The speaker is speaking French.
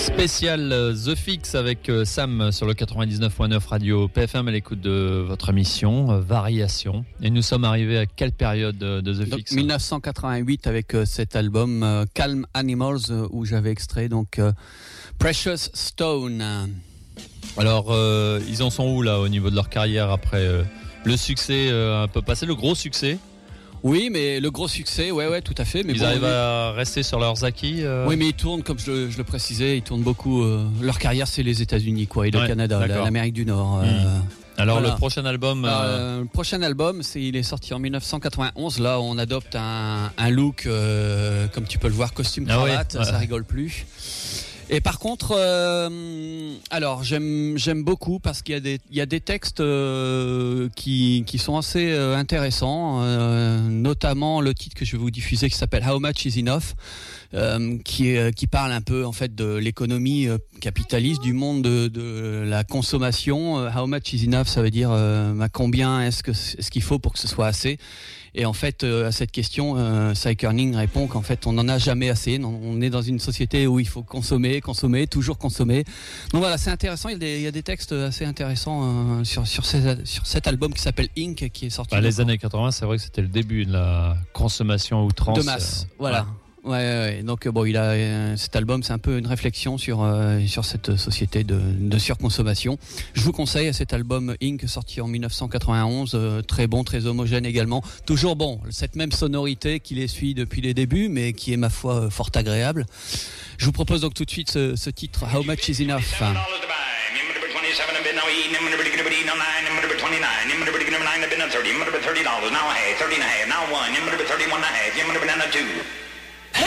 Spécial The Fix avec Sam sur le 99.9 Radio PFM à l'écoute de votre émission Variation. Et nous sommes arrivés à quelle période de The Fix ? 1988 avec cet album Calm Animals où j'avais extrait donc Precious Stone. Alors ils en sont où là au niveau de leur carrière après le succès un peu passé, le gros succès ? Oui, mais le gros succès, ouais, tout à fait. Mais ils arrivent à rester sur leurs acquis Oui, mais ils tournent, comme je le précisais, ils tournent beaucoup. Leur carrière, c'est les États-Unis, quoi, et le Canada, l'Amérique du Nord. Alors le prochain album Le prochain album, il est sorti en 1991. Là, on adopte un look, comme tu peux le voir, costume cravate, ça rigole plus. Et par contre, alors j'aime beaucoup parce qu'il y a des textes qui sont assez intéressants, notamment le titre que je vais vous diffuser qui s'appelle How Much Is Enough, qui parle un peu en fait de l'économie capitaliste, du monde de la consommation. How much is enough, ça veut dire combien est-ce qu'il faut pour que ce soit assez. Et en fait, à cette question, Cy Curning répond qu'en fait, on n'en a jamais assez. On est dans une société où il faut consommer, toujours consommer. Donc voilà, c'est intéressant. Il y a des textes assez intéressants sur cet album qui s'appelle Inc, qui est sorti. Les années 80, c'est vrai que c'était le début de la consommation à outrance. De masse, voilà. Ouais. Donc cet album, c'est un peu une réflexion sur cette société de surconsommation. Je vous conseille cet album Inc, sorti en 1991, très bon, très homogène également. Toujours cette même sonorité qui les suit depuis les débuts, mais qui est ma foi fort agréable. Je vous propose donc tout de suite ce titre, How Much Is Enough. $29, now $30, now $1, $31.5, $31.2.